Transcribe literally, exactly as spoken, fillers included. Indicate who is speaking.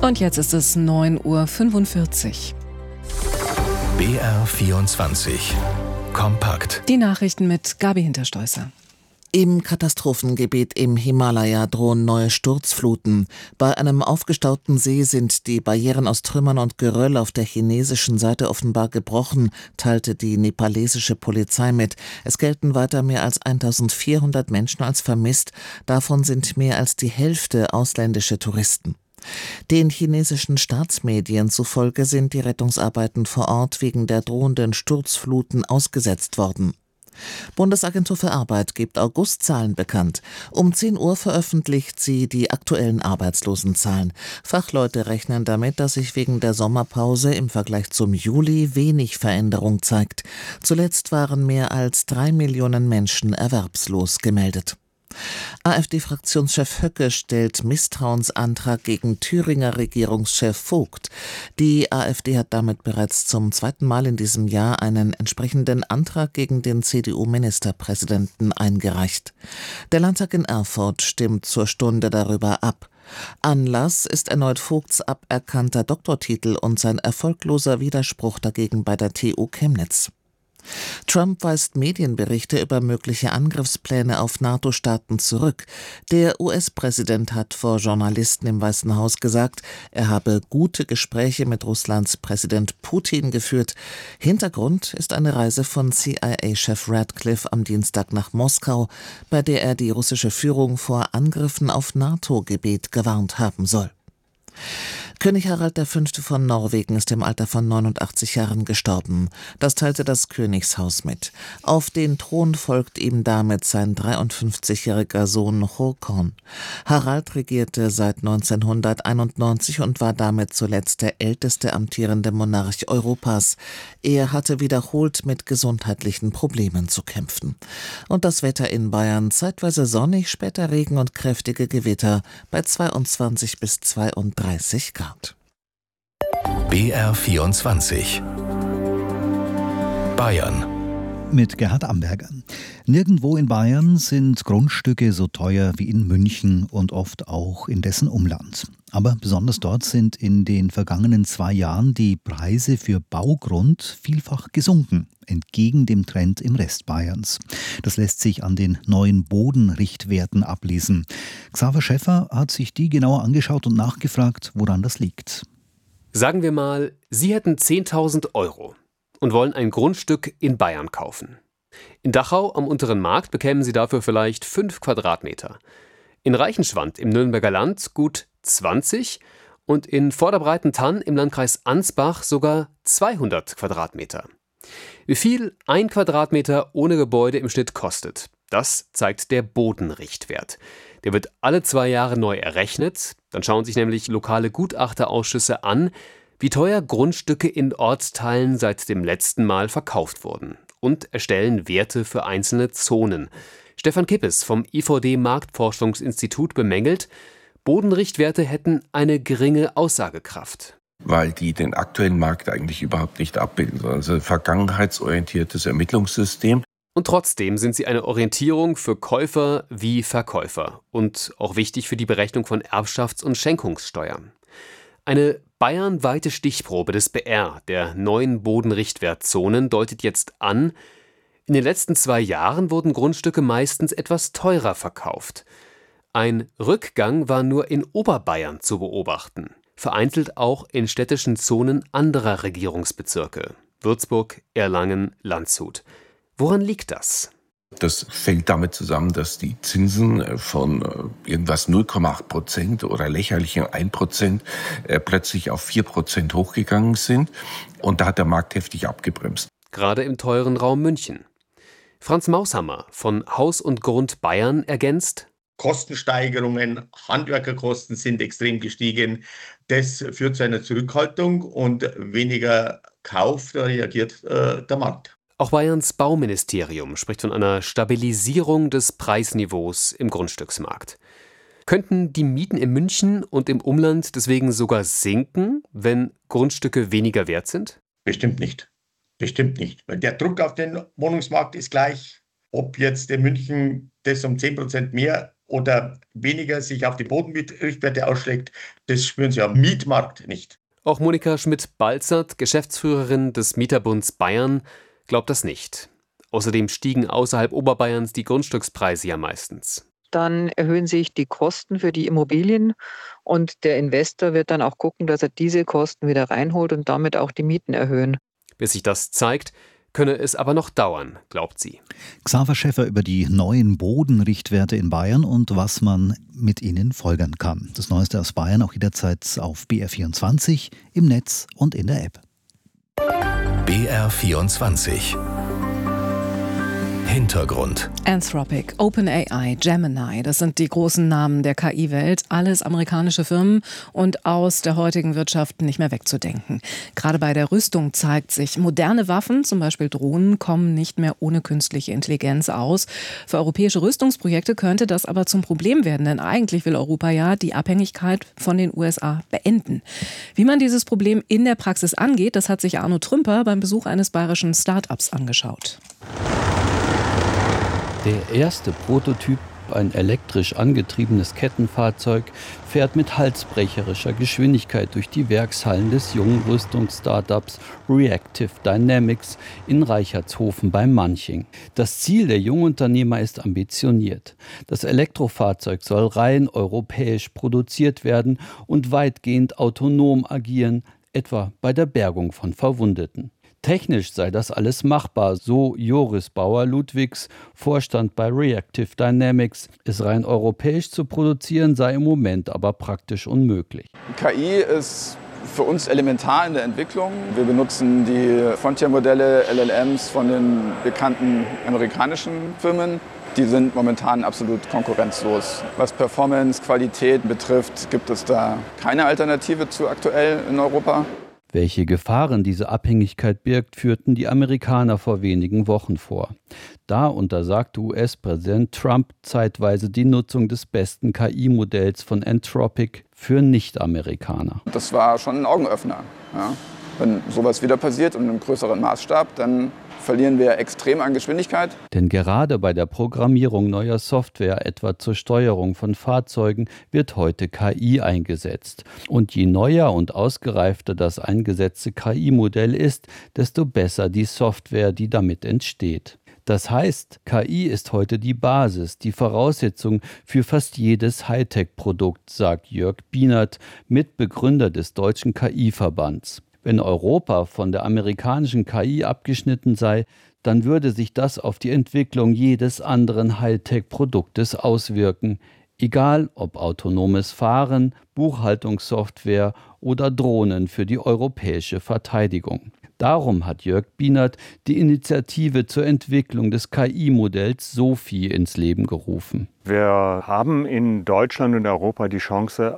Speaker 1: Und jetzt ist es neun Uhr fünfundvierzig.
Speaker 2: B R vierundzwanzig. Kompakt.
Speaker 1: Die Nachrichten mit Gabi Hinterstoißer.
Speaker 3: Im Katastrophengebiet im Himalaya drohen neue Sturzfluten. Bei einem aufgestauten See sind die Barrieren aus Trümmern und Geröll auf der chinesischen Seite offenbar gebrochen, teilte die nepalesische Polizei mit. Es gelten weiter mehr als eintausendvierhundert Menschen als vermisst. Davon sind mehr als die Hälfte ausländische Touristen. Den chinesischen Staatsmedien zufolge sind die Rettungsarbeiten vor Ort wegen der drohenden Sturzfluten ausgesetzt worden. Bundesagentur für Arbeit gibt Augustzahlen bekannt. Um zehn Uhr veröffentlicht sie die aktuellen Arbeitslosenzahlen. Fachleute rechnen damit, dass sich wegen der Sommerpause im Vergleich zum Juli wenig Veränderung zeigt. Zuletzt waren mehr als drei Millionen Menschen erwerbslos gemeldet. AfD-Fraktionschef Höcke stellt Misstrauensantrag gegen Thüringer Regierungschef Vogt. Die AfD hat damit bereits zum zweiten Mal in diesem Jahr einen entsprechenden Antrag gegen den C D U-Ministerpräsidenten eingereicht. Der Landtag in Erfurt stimmt zur Stunde darüber ab. Anlass ist erneut Vogts aberkannter Doktortitel und sein erfolgloser Widerspruch dagegen bei der T U Chemnitz. Trump weist Medienberichte über mögliche Angriffspläne auf NATO-Staaten zurück. Der U S-Präsident hat vor Journalisten im Weißen Haus gesagt, er habe gute Gespräche mit Russlands Präsident Putin geführt. Hintergrund ist eine Reise von C I A-Chef Radcliffe am Dienstag nach Moskau, bei der er die russische Führung vor Angriffen auf NATO-Gebiet gewarnt haben soll. König Harald der Fünfte von Norwegen ist im Alter von neunundachtzig Jahren gestorben. Das teilte das Königshaus mit. Auf den Thron folgt ihm damit sein dreiundfünfzigjähriger Sohn Håkon. Harald regierte seit neunzehnhunderteinundneunzig und war damit zuletzt der älteste amtierende Monarch Europas. Er hatte wiederholt mit gesundheitlichen Problemen zu kämpfen. Und das Wetter in Bayern: zeitweise sonnig, später Regen und kräftige Gewitter bei zweiundzwanzig bis zweiunddreißig Grad.
Speaker 2: B R vierundzwanzig. Bayern.
Speaker 4: Mit Gerhard Amberger. Nirgendwo in Bayern sind Grundstücke so teuer wie in München und oft auch in dessen Umland. Aber besonders dort sind in den vergangenen zwei Jahren die Preise für Baugrund vielfach gesunken, entgegen dem Trend im Rest Bayerns. Das lässt sich an den neuen Bodenrichtwerten ablesen. Xaver Schäffer hat sich die genauer angeschaut und nachgefragt, woran das liegt.
Speaker 5: Sagen wir mal, Sie hätten zehntausend Euro und wollen ein Grundstück in Bayern kaufen. In Dachau am Unteren Markt bekämen Sie dafür vielleicht fünf Quadratmeter. In Reichenschwand im Nürnberger Land gut zwanzig und in Vorderbreitentann im Landkreis Ansbach sogar zweihundert Quadratmeter. Wie viel ein Quadratmeter ohne Gebäude im Schnitt kostet, das zeigt der Bodenrichtwert. Der wird alle zwei Jahre neu errechnet. Dann schauen sich nämlich lokale Gutachterausschüsse an, wie teuer Grundstücke in Ortsteilen seit dem letzten Mal verkauft wurden, und erstellen Werte für einzelne Zonen. Stefan Kippes vom I V D Marktforschungsinstitut bemängelt, Bodenrichtwerte hätten eine geringe Aussagekraft.
Speaker 6: Weil die den aktuellen Markt eigentlich überhaupt nicht abbilden. Also ein vergangenheitsorientiertes Ermittlungssystem.
Speaker 5: Und trotzdem sind sie eine Orientierung für Käufer wie Verkäufer und auch wichtig für die Berechnung von Erbschafts- und Schenkungssteuern. Eine bayernweite Stichprobe des B R, der neuen Bodenrichtwertzonen, deutet jetzt an, in den letzten zwei Jahren wurden Grundstücke meistens etwas teurer verkauft. Ein Rückgang war nur in Oberbayern zu beobachten, vereinzelt auch in städtischen Zonen anderer Regierungsbezirke, Würzburg, Erlangen, Landshut. Woran liegt das?
Speaker 6: Das fällt damit zusammen, dass die Zinsen von irgendwas null Komma acht Prozent oder lächerlichen ein Prozent plötzlich auf vier Prozent hochgegangen sind. Und da hat der Markt heftig abgebremst.
Speaker 5: Gerade im teuren Raum München. Franz Maushammer von Haus und Grund Bayern ergänzt:
Speaker 7: Kostensteigerungen, Handwerkerkosten sind extrem gestiegen. Das führt zu einer Zurückhaltung und weniger Kauf, da reagiert äh, der Markt.
Speaker 5: Auch Bayerns Bauministerium spricht von einer Stabilisierung des Preisniveaus im Grundstücksmarkt. Könnten die Mieten in München und im Umland deswegen sogar sinken, wenn Grundstücke weniger wert sind?
Speaker 7: Bestimmt nicht. Bestimmt nicht. Weil der Druck auf den Wohnungsmarkt ist gleich. Ob jetzt in München das um zehn Prozent mehr oder weniger sich auf die Bodenrichtwerte ausschlägt, das spüren Sie am Mietmarkt nicht.
Speaker 5: Auch Monika Schmidt-Balzert, Geschäftsführerin des Mieterbunds Bayern, glaubt das nicht. Außerdem stiegen außerhalb Oberbayerns die Grundstückspreise ja meistens.
Speaker 8: Dann erhöhen sich die Kosten für die Immobilien und der Investor wird dann auch gucken, dass er diese Kosten wieder reinholt und damit auch die Mieten erhöhen.
Speaker 5: Bis sich das zeigt, könne es aber noch dauern, glaubt sie.
Speaker 4: Xaver Schäffer über die neuen Bodenrichtwerte in Bayern und was man mit ihnen folgern kann. Das Neueste aus Bayern auch jederzeit auf B R vierundzwanzig, im Netz und in der App.
Speaker 2: B R vierundzwanzig Hintergrund.
Speaker 1: Anthropic, OpenAI, Gemini, das sind die großen Namen der K I-Welt. Alles amerikanische Firmen und aus der heutigen Wirtschaft nicht mehr wegzudenken. Gerade bei der Rüstung zeigt sich, moderne Waffen, zum Beispiel Drohnen, kommen nicht mehr ohne künstliche Intelligenz aus. Für europäische Rüstungsprojekte könnte das aber zum Problem werden, denn eigentlich will Europa ja die Abhängigkeit von den U S A beenden. Wie man dieses Problem in der Praxis angeht, das hat sich Arno Trümper beim Besuch eines bayerischen Start-ups angeschaut.
Speaker 9: Der erste Prototyp, ein elektrisch angetriebenes Kettenfahrzeug, fährt mit halsbrecherischer Geschwindigkeit durch die Werkshallen des jungen Rüstungs-Startups Reactive Dynamics in Reichertshofen bei Manching. Das Ziel der Jungunternehmer ist ambitioniert. Das Elektrofahrzeug soll rein europäisch produziert werden und weitgehend autonom agieren, etwa bei der Bergung von Verwundeten. Technisch sei das alles machbar, so Joris Bauer-Ludwigs, Vorstand bei Reactive Dynamics. Es rein europäisch zu produzieren sei im Moment aber praktisch unmöglich.
Speaker 10: K I ist für uns elementar in der Entwicklung. Wir benutzen die Frontier-Modelle, L L Ms von den bekannten amerikanischen Firmen. Die sind momentan absolut konkurrenzlos. Was Performance, Qualität betrifft, gibt es da keine Alternative zu aktuell in Europa.
Speaker 9: Welche Gefahren diese Abhängigkeit birgt, führten die Amerikaner vor wenigen Wochen vor. Da untersagte U S-Präsident Trump zeitweise die Nutzung des besten K I-Modells von Anthropic für Nicht-Amerikaner.
Speaker 10: Das war schon ein Augenöffner. Ja. Wenn sowas wieder passiert und in einem größeren Maßstab, dann verlieren wir extrem an Geschwindigkeit.
Speaker 9: Denn gerade bei der Programmierung neuer Software, etwa zur Steuerung von Fahrzeugen, wird heute K I eingesetzt. Und je neuer und ausgereifter das eingesetzte K I-Modell ist, desto besser die Software, die damit entsteht. Das heißt, K I ist heute die Basis, die Voraussetzung für fast jedes Hightech-Produkt, sagt Jörg Bienert, Mitbegründer des Deutschen K I-Verbands. Wenn Europa von der amerikanischen K I abgeschnitten sei, dann würde sich das auf die Entwicklung jedes anderen Hightech-Produktes auswirken, egal ob autonomes Fahren, Buchhaltungssoftware oder Drohnen für die europäische Verteidigung. Darum hat Jörg Bienert die Initiative zur Entwicklung des K I-Modells SOFI ins Leben gerufen.
Speaker 11: Wir haben in Deutschland und Europa die Chance,